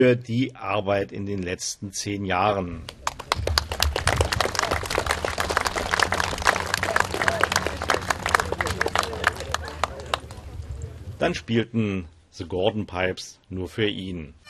für die Arbeit in den letzten 10 Jahren. Dann spielten The Gordon Pipes nur für ihn.